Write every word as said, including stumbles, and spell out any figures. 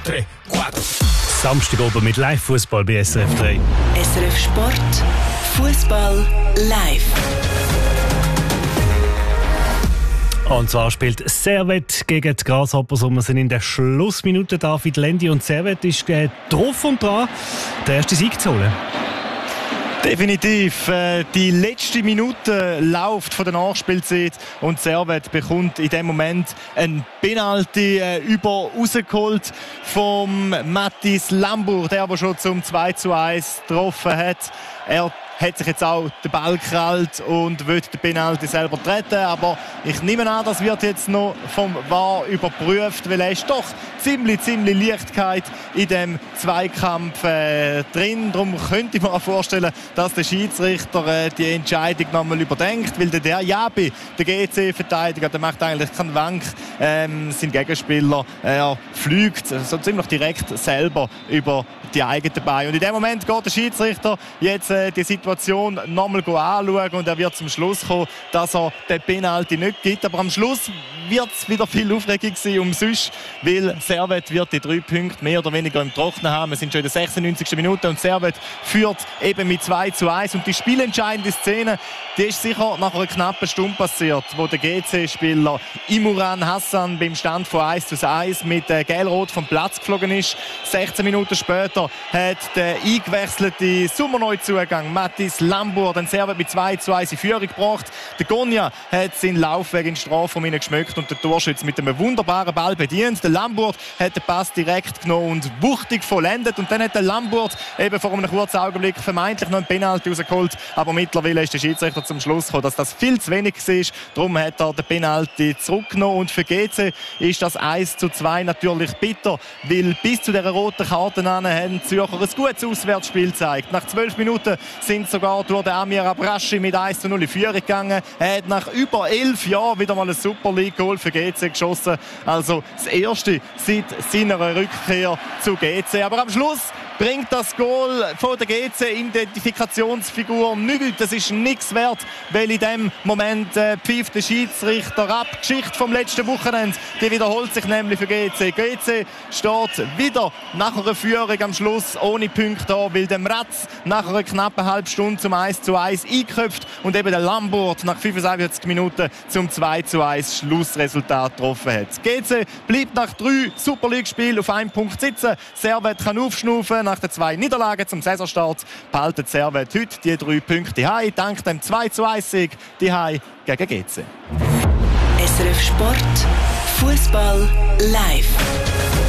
tre, quattro. Samstag oben mit Live-Fußball bei S R F drei. S R F Sport, Fußball live. Und zwar spielt Servette gegen die Grasshoppers und wir sind in der Schlussminute. David Lendi und Servette ist äh, drauf und dran, den ersten Sieg zu holen. Definitiv. Äh, die letzte Minute läuft von der Nachspielzeit und Servette bekommt in dem Moment ein Penalty äh, über rausgeholt vom Mathis Lambour, der aber schon zum zwei zu eins getroffen hat. Er hat sich jetzt auch den Ball gekrallt und will den Penalty selber treten. Aber ich nehme an, das wird jetzt noch vom V A R überprüft, weil er ist doch ziemlich, ziemlich Leichtigkeit in dem Zweikampf äh, drin. Darum könnte ich mir auch vorstellen, dass der Schiedsrichter äh, die Entscheidung nochmal überdenkt, weil der Diaby, der G C-Verteidiger, der macht eigentlich keinen Wank. Ähm, sein Gegenspieler er fliegt so ziemlich direkt selber über die eigenen Beine. Und in dem Moment geht der Schiedsrichter jetzt äh, die Situation nochmal anschauen und er wird zum Schluss kommen, dass er den Penalty nicht gibt. Aber am Schluss wird es wieder viel Aufregung sein umsonst, weil Servette wird die drei Punkte mehr oder weniger im Trocknen haben. Wir sind schon in der sechsundneunzigsten Minute und Servette führt eben mit zwei zu eins. Und die spielentscheidende Szene, die ist sicher nach einer knappen Stunde passiert, wo der G C-Spieler Imran Hassan beim Stand von eins zu eins mit äh, Gelrot vom Platz geflogen ist. sechzehn Minuten später hat der eingewechselte Sommerneuzugang Mathis Lambour den Servette mit zwei zu eins in Führung gebracht. Der Gonja hat seinen Laufweg in den Strafraum geschmückt und der Torschütze mit einem wunderbaren Ball bedient. Der Lambour hat den Pass direkt genommen und wuchtig vollendet. Und dann hat der Lambour eben vor einem kurzen Augenblick vermeintlich noch einen Penalty rausgeholt. Aber mittlerweile ist der Schiedsrichter zum Schluss gekommen, dass das viel zu wenig war. Darum hat er den Penalty zurückgenommen. Und für G C ist das eins zu zwei natürlich bitter, weil bis zu dieser roten Karte haben die Zürcher ein gutes Auswärtsspiel gezeigt. Nach zwölf Minuten sind sogar durch den Amir Abraschi mit eins zu null in Führung gegangen. Er hat nach über elf Jahren wieder mal ein Super League-Goal für G C geschossen. Also das erste seit seiner Rückkehr zu G C. Aber am Schluss bringt das Goal von der G C-Identifikationsfigur nichts. Das ist nichts wert, weil in dem Moment äh, pfeift der Schiedsrichter ab. Die Geschichte vom letzten Wochenende, die wiederholt sich nämlich für G C. G C steht wieder nach einer Führung am Schluss ohne Punkte da, weil der Mratz nach einer knappen halben Stunde zum eins zu eins eingeköpft und eben der Lambour nach fünfundsiebzig Minuten zum zwei zu eins Schlussresultat getroffen hat. G C bleibt nach drei Super League-Spielen auf einen Punkt sitzen. Servette kann aufschnaufen. Nach den zwei Niederlagen zum Saisonstart behalten Servette heute die drei Punkte heim, dank dem zwei zu eins Sieg die heim gegen G C. S R F Sport, Fußball live.